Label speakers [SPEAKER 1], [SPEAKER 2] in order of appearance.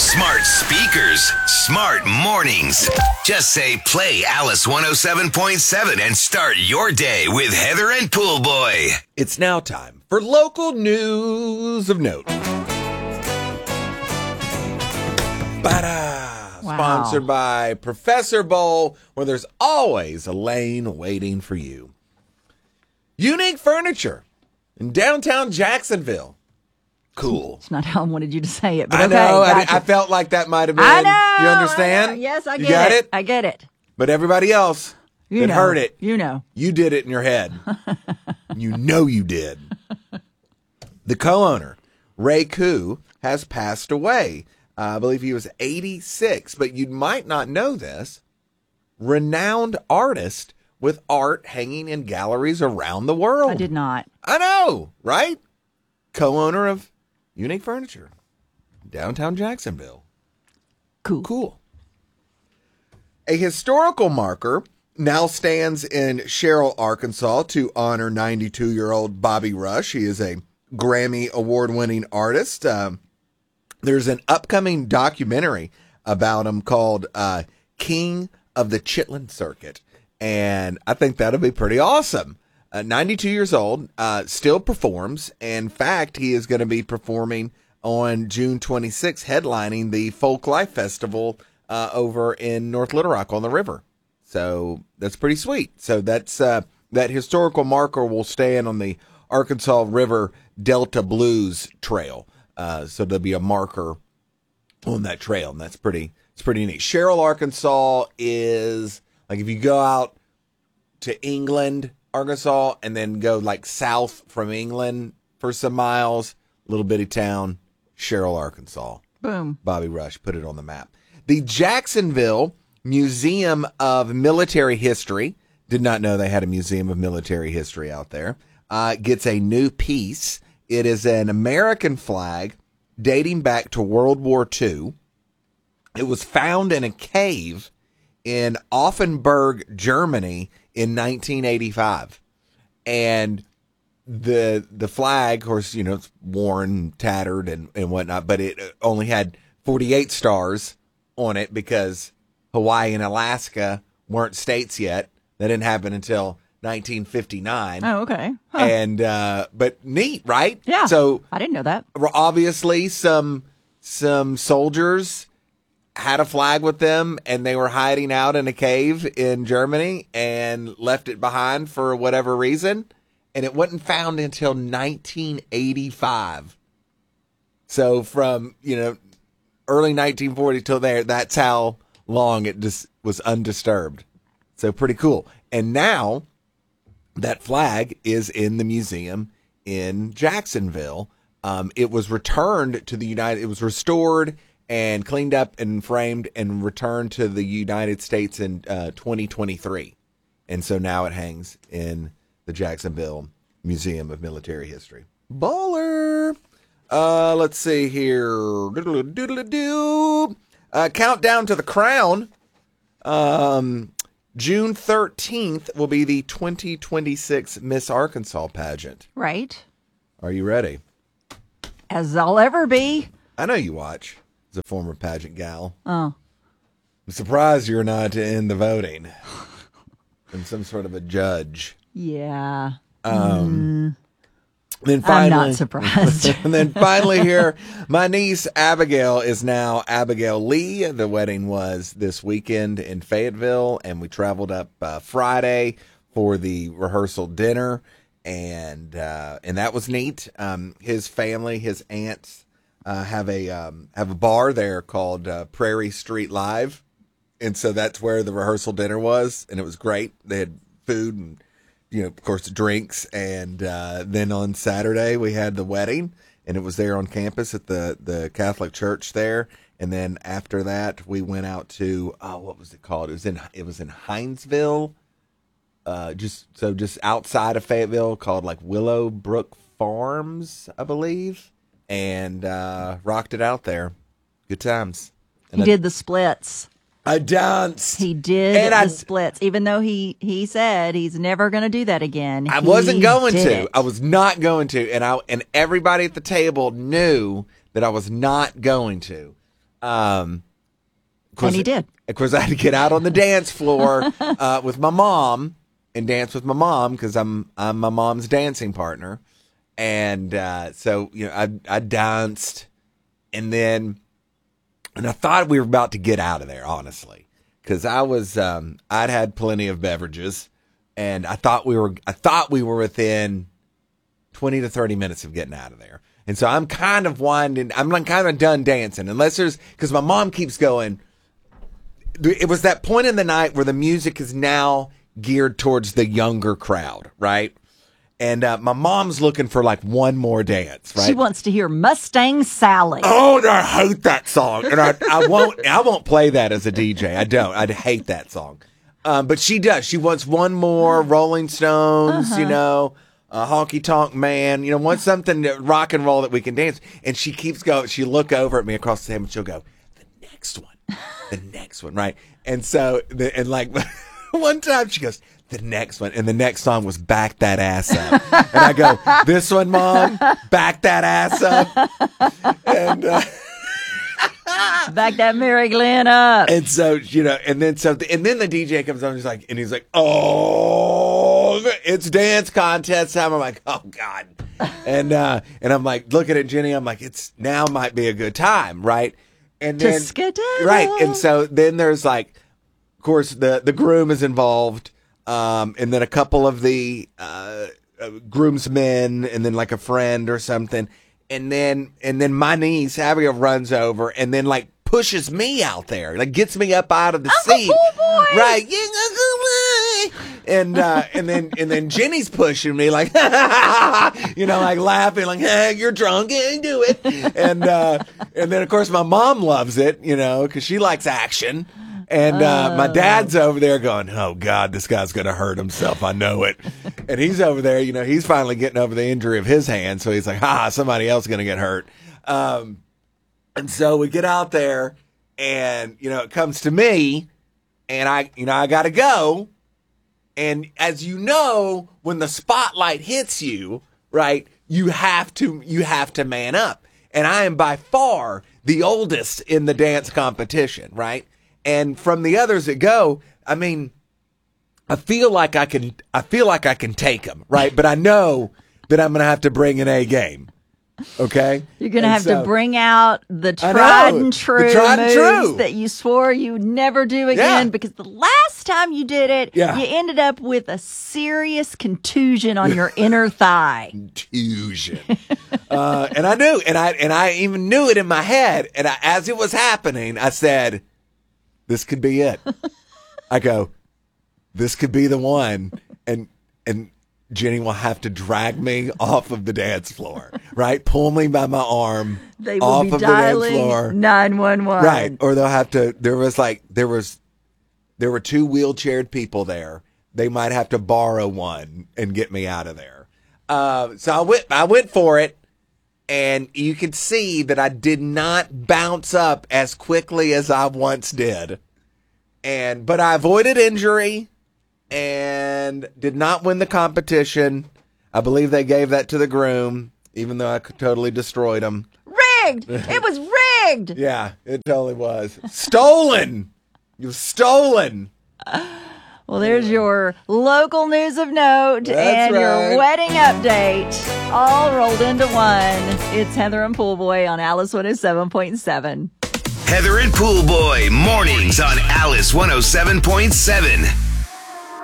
[SPEAKER 1] Smart speakers, smart mornings. Just say play Alice 107.7 and start your day with Heather and Pool Boy.
[SPEAKER 2] It's now time for local news of note.
[SPEAKER 3] Wow.
[SPEAKER 2] Sponsored by Professor Bowl, where there's always a lane waiting for you. Unique furniture in downtown Jacksonville. Cool.
[SPEAKER 3] It's not how I wanted you to say it, but
[SPEAKER 2] I
[SPEAKER 3] okay.
[SPEAKER 2] know.
[SPEAKER 3] Gotcha.
[SPEAKER 2] I felt like that might have been.
[SPEAKER 3] I know.
[SPEAKER 2] You understand?
[SPEAKER 3] I know. Yes, I get
[SPEAKER 2] You got it.
[SPEAKER 3] I get it.
[SPEAKER 2] But everybody else
[SPEAKER 3] You
[SPEAKER 2] that
[SPEAKER 3] know.
[SPEAKER 2] heard it,
[SPEAKER 3] You know.
[SPEAKER 2] you did it in your head. You know you did. The co-owner, Ray Koo, has passed away. I believe he was 86, but you might not know this. Renowned artist with art hanging in galleries around the world.
[SPEAKER 3] I did not.
[SPEAKER 2] I know, right? Co-owner of Unique Furniture, downtown Jacksonville. Cool. A historical marker now stands in Sherrill, Arkansas to honor 92-year-old Bobby Rush. He is a Grammy award-winning artist. There's an upcoming documentary about him called King of the Chitlin Circuit, and I think that'll be pretty awesome. 92 years old, still performs. In fact, he is going to be performing on June 26th, headlining the Folk Life Festival over in North Little Rock on the river. So that's pretty sweet. So that's that historical marker will stand on the Arkansas River Delta Blues Trail. So there'll be a marker on that trail, and it's pretty neat. Sherrill, Arkansas is like if you go out to England, Arkansas, and then go like south from England for some miles, little bitty town, Sherrill, Arkansas.
[SPEAKER 3] Boom.
[SPEAKER 2] Bobby Rush put it on the map. The Jacksonville Museum of Military History, did not know they had a Museum of Military History out there, gets a new piece. It is an American flag dating back to World War II. It was found in a cave in Offenburg, Germany in 1985. And the flag, of course, you know, it's worn, tattered and whatnot, but it only had 48 stars on it because Hawaii and Alaska weren't states yet. That didn't happen until 1959.
[SPEAKER 3] Oh, okay. Huh.
[SPEAKER 2] And but neat, right?
[SPEAKER 3] Yeah.
[SPEAKER 2] So
[SPEAKER 3] I didn't know that.
[SPEAKER 2] obviously some soldiers had a flag with them, and they were hiding out in a cave in Germany and left it behind for whatever reason, and it wasn't found until 1985. So from, you know, early 1940 till there, that's how long it just was undisturbed. So pretty cool. And now that flag is in the museum in Jacksonville. It was returned to it was restored and cleaned up and framed and returned to the United States in 2023. And so now it hangs in the Jacksonville Museum of Military History. Baller! Let's see here. Countdown to the Crown. June 13th will be the 2026 Miss Arkansas pageant.
[SPEAKER 3] Right.
[SPEAKER 2] Are you ready?
[SPEAKER 3] As I'll ever be.
[SPEAKER 2] I know you watch as a former pageant gal.
[SPEAKER 3] Oh.
[SPEAKER 2] I'm surprised you're not in the voting. I'm some sort of a judge.
[SPEAKER 3] Yeah.
[SPEAKER 2] Then finally,
[SPEAKER 3] I'm not surprised.
[SPEAKER 2] And then finally here, my niece Abigail is now Abigail Lee. The wedding was this weekend in Fayetteville, and we traveled up Friday for the rehearsal dinner, and that was neat. His family, his aunts, have a bar there called Prairie Street Live, and so that's where the rehearsal dinner was, and it was great. They had food and, you know, of course, drinks, and then on Saturday we had the wedding, and it was there on campus at the Catholic church there. And then after that, we went out to what was it called? It was in Hinesville, just outside of Fayetteville, called like Willowbrook Farms, I believe, and rocked it out there. Good times.
[SPEAKER 3] He did the splits.
[SPEAKER 2] I danced.
[SPEAKER 3] He did the splits, even though he said he's never going to do that again.
[SPEAKER 2] I wasn't going
[SPEAKER 3] did
[SPEAKER 2] to.
[SPEAKER 3] it.
[SPEAKER 2] I was not going to, and everybody at the table knew that I was not going to.
[SPEAKER 3] And he did.
[SPEAKER 2] Of course, I had to get out on the dance floor with my mom and dance with my mom because I'm my mom's dancing partner. And so, I danced, and I thought we were about to get out of there, honestly, because I'd had plenty of beverages, and I thought we were within 20 to 30 minutes of getting out of there. And so I'm kind of winding. I'm kind of done dancing, because my mom keeps going. It was that point in the night where the music is now geared towards the younger crowd, right? And my mom's looking for like one more dance, right?
[SPEAKER 3] She wants to hear Mustang Sally.
[SPEAKER 2] Oh, and I hate that song. And I won't play that as a DJ. I don't. I'd hate that song. But she does. She wants one more Rolling Stones, Honky Tonk Man, wants something rock and roll that we can dance. And she keeps going. She'll look over at me across the table and she'll go, the next one, right? And so, one time she goes, the next one. And the next song was Back That Ass Up. And I go, this one, Mom? Back that ass up. And
[SPEAKER 3] back that Mary Glenn up.
[SPEAKER 2] And so, and then the DJ comes on and he's like, oh, it's dance contest time. I'm like, oh God. And I'm like, looking at Jenny, I'm like, it's now might be a good time, right? And then, right. And so then there's like, of course, the groom is involved. And then a couple of the groomsmen, and then like a friend or something, and then my niece Abigail runs over and then like pushes me out there, like gets me up out of the seat, right? And then Jenny's pushing me like, like laughing, like, hey, you're drunk, do it. And then of course my mom loves it, because she likes action. And my dad's over there going, oh, God, this guy's going to hurt himself. I know it. And he's over there, he's finally getting over the injury of his hand. So he's like, somebody else is going to get hurt. And so we get out there and, it comes to me and I got to go. And as you know, when the spotlight hits you, right, you have to man up. And I am by far the oldest in the dance competition, right? And from the others that go, I mean, I feel like I can take them, right? But I know that I'm going to have to bring an A game. Okay?
[SPEAKER 3] You're going to have to bring out the tried and true moves that you swore you would never do again, because the last time you did it, you ended up with a serious contusion on your inner thigh.
[SPEAKER 2] Contusion. And I knew, and I even knew it in my head. And as it was happening, I said, this could be it. I go, this could be the one. And Jenny will have to drag me off of the dance floor, right? Pull me by my arm off of the dance floor.
[SPEAKER 3] 911.
[SPEAKER 2] Right. Or they'll have to, there were two wheelchaired people there. They might have to borrow one and get me out of there. So I went for it. And you could see that I did not bounce up as quickly as I once did. But I avoided injury and did not win the competition. I believe they gave that to the groom, even though I totally destroyed him.
[SPEAKER 3] Rigged! It was rigged!
[SPEAKER 2] Yeah, it totally was. Stolen! You was stolen!
[SPEAKER 3] Well, there's your local news of note and your wedding update all rolled into one. It's Heather and Pool Boy on Alice 107.7.
[SPEAKER 1] Heather and Pool Boy, mornings on Alice 107.7.